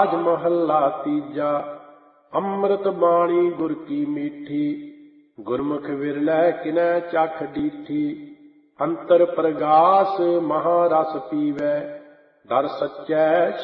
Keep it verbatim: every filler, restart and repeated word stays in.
ਰਾਜ ਮਹੱਲਾ ਤੀਜਾ। ਅੰਮ੍ਰਿਤ ਬਾਣੀ ਗੁਰ ਕੀ ਮੀਠੀ, ਗੁਰਮੁਖ ਵਿਰਲੈ ਕਿਨੈ ਚਖ ਡੀਠੀ। ਅੰਤਰ ਪ੍ਰਗਾਸ ਮਹਾ ਰਸ ਪੀਵੈ, ਦਰ ਸੱਚੈ